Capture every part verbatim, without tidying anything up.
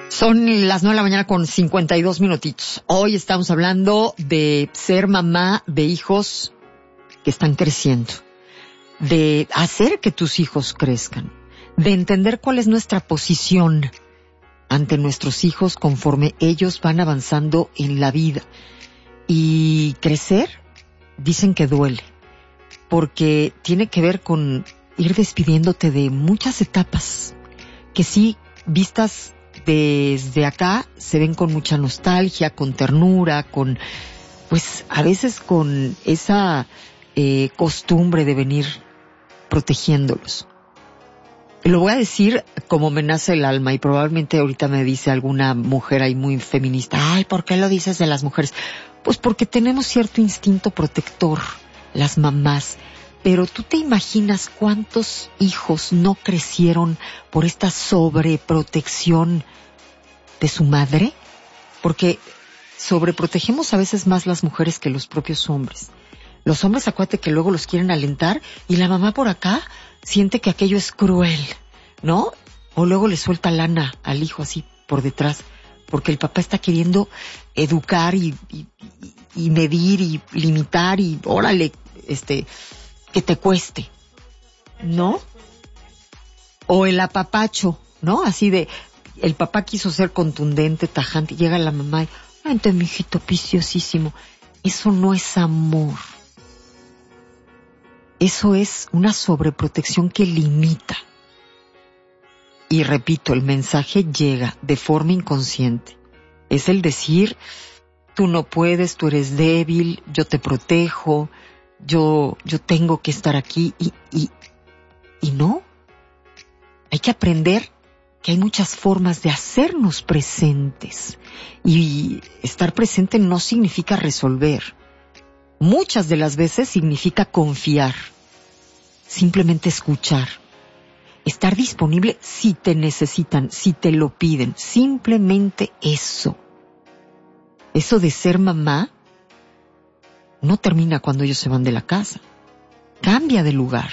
Son las nueve de la mañana con cincuenta y dos minutitos. Hoy estamos hablando de ser mamá de hijos que están creciendo, de hacer que tus hijos crezcan, de entender cuál es nuestra posición ante nuestros hijos conforme ellos van avanzando en la vida. Y crecer, dicen que duele, porque tiene que ver con ir despidiéndote de muchas etapas que sí, vistas desde acá, se ven con mucha nostalgia, con ternura, con, pues a veces con esa eh, costumbre de venir protegiéndolos. Lo voy a decir como me nace el alma, y probablemente ahorita me dice alguna mujer ahí muy feminista, ay, ¿por qué lo dices de las mujeres? Pues porque tenemos cierto instinto protector, las mamás. Pero tú te imaginas cuántos hijos no crecieron por esta sobreprotección de su madre, porque sobreprotegemos a veces más las mujeres que los propios hombres. Los hombres, acuérdate que luego los quieren alentar y la mamá por acá siente que aquello es cruel, ¿no? O luego le suelta lana al hijo así por detrás, porque el papá está queriendo educar y, y, y medir y limitar y órale, este, que te cueste, ¿no? O el apapacho, ¿no? Así de, el papá quiso ser contundente, tajante, y llega la mamá y, vente, mijito preciosísimo. Eso no es amor. Eso es una sobreprotección que limita. Y repito, el mensaje llega de forma inconsciente. Es el decir, tú no puedes, tú eres débil, yo te protejo, yo, yo tengo que estar aquí, y, y, y no. Hay que aprender que hay muchas formas de hacernos presentes. Y estar presente no significa resolver. Muchas de las veces significa confiar, simplemente escuchar, estar disponible si te necesitan, si te lo piden, simplemente eso. Eso de ser mamá no termina cuando ellos se van de la casa, cambia de lugar.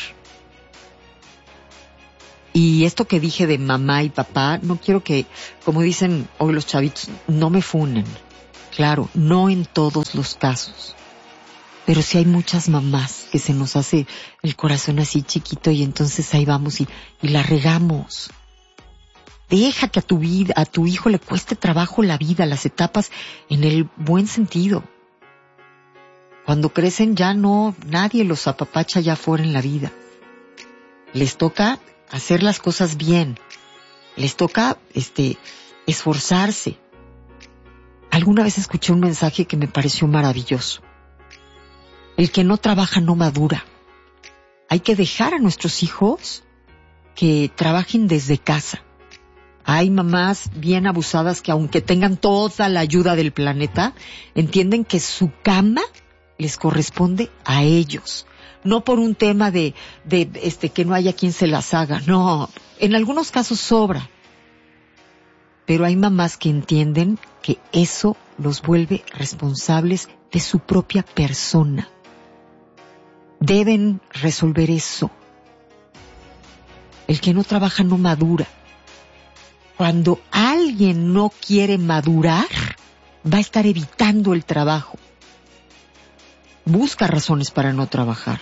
Y esto que dije de mamá y papá, no quiero que, como dicen hoy los chavitos, no me funen. Claro, no en todos los casos. Pero sí hay muchas mamás que se nos hace el corazón así chiquito y entonces ahí vamos y, y la regamos. Deja que a tu vida, a tu hijo le cueste trabajo la vida, las etapas en el buen sentido. Cuando crecen ya no, nadie los apapacha ya fuera en la vida. Les toca hacer las cosas bien. Les toca, este, esforzarse. Alguna vez escuché un mensaje que me pareció maravilloso. El que no trabaja no madura. Hay que dejar a nuestros hijos que trabajen desde casa. Hay mamás bien abusadas que aunque tengan toda la ayuda del planeta, entienden que su cama les corresponde a ellos. No por un tema de, de este que no haya quien se las haga. No, en algunos casos sobra. Pero hay mamás que entienden que eso los vuelve responsables de su propia persona. Deben resolver eso. El que no trabaja no madura. Cuando alguien no quiere madurar, va a estar evitando el trabajo. Busca razones para no trabajar.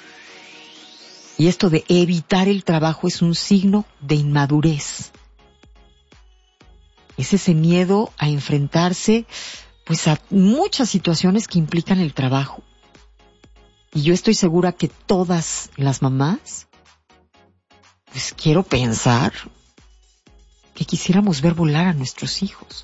Y esto de evitar el trabajo es un signo de inmadurez. Es ese miedo a enfrentarse, pues, a muchas situaciones que implican el trabajo. Y yo estoy segura que todas las mamás, pues quiero pensar que quisiéramos ver volar a nuestros hijos.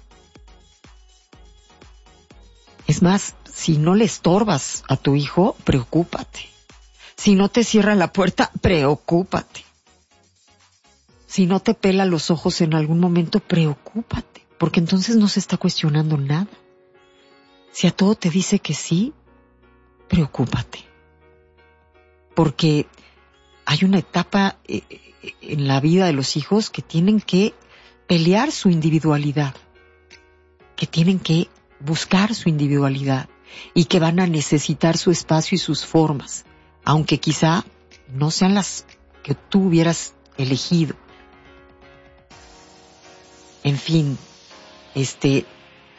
Es más, si no le estorbas a tu hijo, preocúpate. Si no te cierra la puerta, preocúpate. Si no te pela los ojos en algún momento, preocúpate, porque entonces no se está cuestionando nada. Si a todo te dice que sí, preocúpate. Porque hay una etapa eh, en la vida de los hijos que tienen que pelear su individualidad, que tienen que buscar su individualidad y que van a necesitar su espacio y sus formas, aunque quizá no sean las que tú hubieras elegido. En fin, este,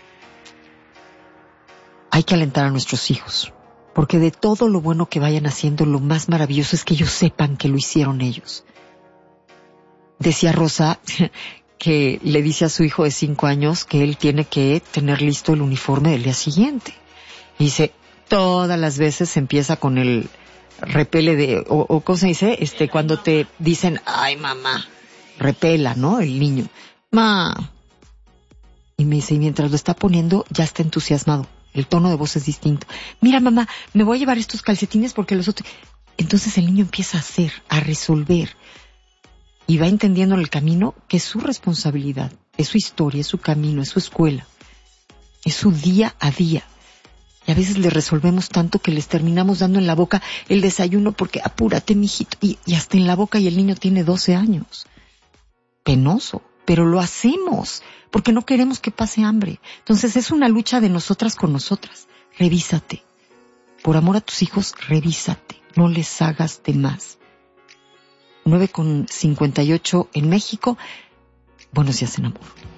hay que alentar a nuestros hijos, porque de todo lo bueno que vayan haciendo, lo más maravilloso es que ellos sepan que lo hicieron ellos. Decía Rosa que le dice a su hijo de cinco años que él tiene que tener listo el uniforme del día siguiente. Y dice, todas las veces empieza con el repele de, o, o ¿cómo se dice? Este, cuando te dicen, ay mamá, repela, ¿no? El niño, ma. Y me dice, y mientras lo está poniendo, ya está entusiasmado. El tono de voz es distinto. Mira mamá, me voy a llevar estos calcetines porque los otros... Entonces el niño empieza a hacer, a resolver. Y va entendiendo en el camino que es su responsabilidad, es su historia, es su camino, es su escuela, es su día a día. Y a veces le resolvemos tanto que les terminamos dando en la boca el desayuno porque apúrate, mijito. Y, y hasta en la boca, y el niño tiene doce años. Penoso, pero lo hacemos porque no queremos que pase hambre. Entonces es una lucha de nosotras con nosotras. Revísate. Por amor a tus hijos, revísate. No les hagas de más. nueve con cincuenta y ocho en México. Buenos días en amor.